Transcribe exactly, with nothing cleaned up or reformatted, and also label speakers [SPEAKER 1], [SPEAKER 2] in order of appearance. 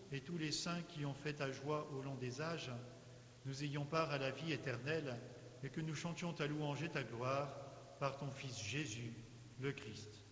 [SPEAKER 1] et tous les saints qui ont fait ta joie au long des âges, nous ayons part à la vie éternelle et que nous chantions ta louange et ta gloire par ton Fils Jésus, le Christ.